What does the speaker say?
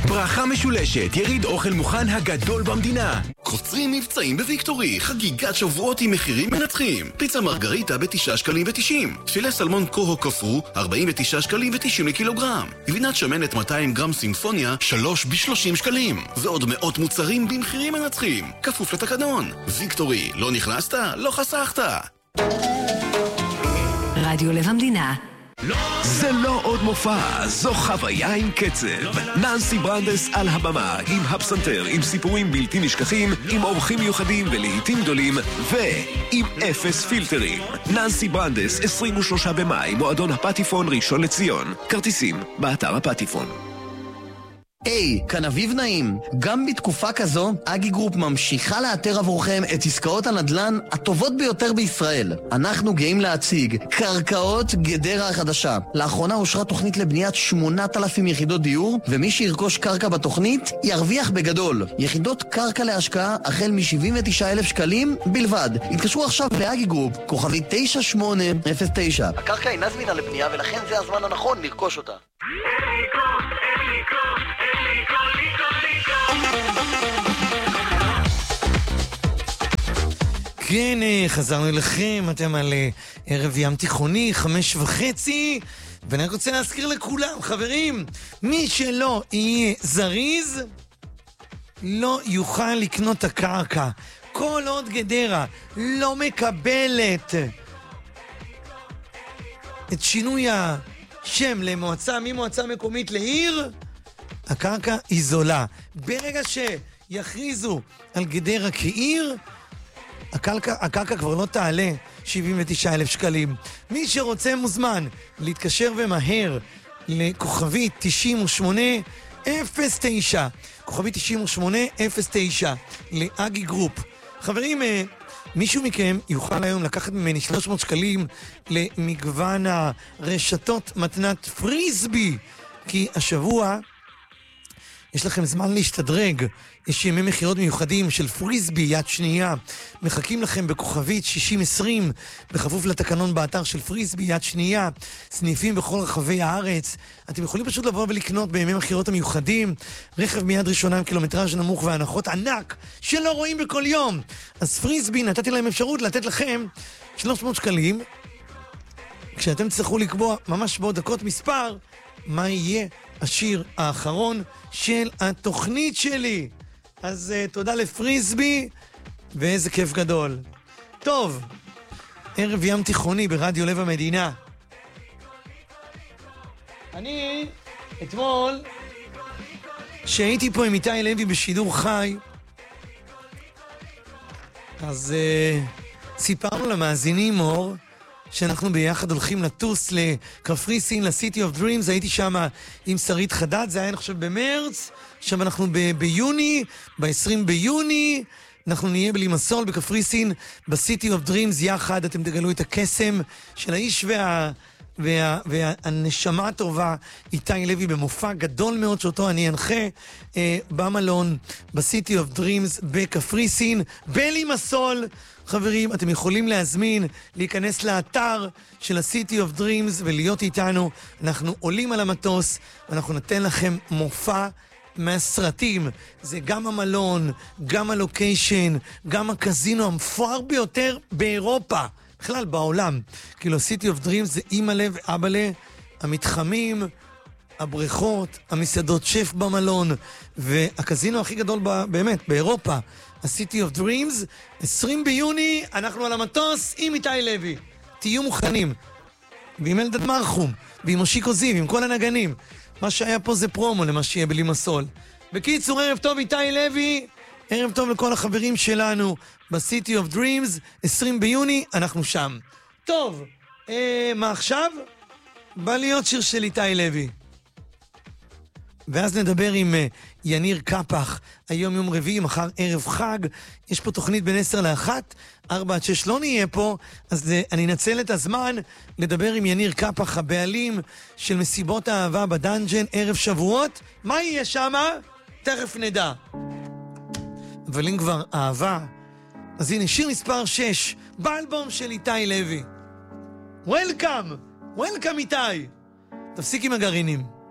ברכה משולשת, יריד אוכל מוכן הגדול במדינה. קוצרים מבצעים בוויקטורי, חגיגת שבועות עם מחירים מנצחים. פיצה מרגריטה ב9 שקלים ו90. פילה סלמון קוהו כפרו, 49 שקלים ו90 לקילוגרם. גבינת שמנת 200 גרם סימפוניה, 3 ב30 שקלים. ועוד מאות מוצרים במחירים מנצחים. כפוף לתקנון. ויקטורי, לא נכנסת? לא חסכת. רדיו לב המדינה. זה לא עוד מופע, זו חוויה עם קצב. ננסי ברנדס על הבמה, עם הפסנתר, עם סיפורים בלתי נשכחים, עם אורחים מיוחדים ולעיתים גדולים, ועם אפס פילטרים. ננסי ברנדס, 23 במאי, מועדון הפטיפון ראשון לציון. כרטיסים, באתר הפטיפון. היי, כאן אביב נעים. גם בתקופה כזו, אגי גרופ ממשיכה לאתר עבורכם את עסקאות הנדל"ן הטובות ביותר בישראל. אנחנו גאים להציג קרקעות גדרה החדשה. לאחרונה אושרה תוכנית לבניית 8,000 יחידות דיור, ומי שירכוש קרקע בתוכנית ירוויח בגדול. יחידות קרקע להשקעה החל מ-79,000 שקלים בלבד. התקשרו עכשיו לאגי גרופ, כוכבי 9809. הקרקע אינה זמינה לבנייה ולכן זה הזמן הנכון לרכוש אותה. כן, חזרנו אליכם, אתם על ערב ים תיכוני, 5:30, ואני רוצה להזכיר לכולם, חברים, מי שלא יהיה זריז, לא יוכל לקנות את הקרקע. כל עוד גדרה לא מקבלת את שינוי השם למועצה, ממועצה מקומית לעיר, הקרקע היא זולה. ברגע שיכריזו על גדרה כעיר, הקרקע כבר לא תעלה 79,000 שקלים. מי שרוצה מוזמן להתקשר ומהר לכוכבי 9809, כוכבי 9809 לאגי גרופ. חברים, מישהו מכם יוכל היום לקחת ממני 300 שקלים למגוון הרשתות מתנת פריסבי, כי השבוע יש לכם זמן להשתדרג. יש ימי מחירות מיוחדים של פריסבי יד שנייה. מחכים לכם בכוכבית 6020, בכפוף לתקנון באתר של פריסבי יד שנייה. סניפים בכל רחבי הארץ. אתם יכולים פשוט לבוא ולקנות בימי מחירות המיוחדים. רכב מיד ראשונה עם קילומטראז' נמוך והנחות ענק שלא רואים בכל יום. אז פריסבי נתתי להם אפשרות לתת לכם 300 שקלים. כשאתם תצטרכו לקבוע ממש בעוד דקות מספר, מה יהיה השיר האחרון של התוכנית שלי. אז תודה לפריסבי, ואיזה כיף גדול. טוב, ערב ים תיכוני ברדיו לב המדינה. אני אתמול שהייתי פה עם איתי לוי בשידור חי, אז סיפרנו למאזינים אור שאנחנו ביחד הולכים לטוס לקפריסין, לסיטי אוף דרימס. הייתי שם עם שרית חדד, זה היה אני חושב במרץ, עכשיו אנחנו ביוני, ב-20 ביוני, אנחנו נהיה בלימסול בקפריסין, בסיטי אוף דרימס יחד. אתם תגלו את הקסם של האיש והנשמה הטובה, איתי לוי, במופע גדול מאוד שאותו אני אנחה במלון, בסיטי אוף דרימס בקפריסין, בלימסול. חברים, אתם יכולים להזמין, להיכנס לאתר של ה-City of Dreams ולהיות איתנו. אנחנו עולים על המטוס, ואנחנו נתן לכם מופע מהסרטים. זה גם המלון, גם הלוקיישן, גם הקזינו המפואר ביותר באירופה, בכלל בעולם. כאילו, ה-City of Dreams זה אימא'לה ואבא'לה, המתחמים, הבריכות, המסעדות שף במלון, והקזינו הכי גדול באמת באירופה. ה-City of Dreams, 20 ביוני, אנחנו על המטוס עם איתי לוי. תהיו מוכנים. ועם אלדד מרחום, ועם מושיקו זיו, עם כל הנגנים. מה שהיה פה זה פרומו למה שיהיה בלימסול. בקיצור, ערב טוב איתי לוי, ערב טוב לכל החברים שלנו ב-City of Dreams, 20 ביוני, אנחנו שם. טוב, מה עכשיו? בא להיות שיר של איתי לוי. ואז נדבר עם יניר קפח. היום יום רביעי, מחר ערב חג. יש פה תוכנית בין 10 ל-1, 4 עד 6 לא נהיה פה, אז אני אנצל את הזמן לדבר עם יניר קפח, הבעלים של מסיבות האהבה בדנג'ן, ערב שבועות. מה יהיה שמה? תכף נדע. אבל אם כבר אהבה, אז הנה שיר מספר 6, באלבום של איתי לוי. וולקאם איתי. תפסיק עם הגרעינים.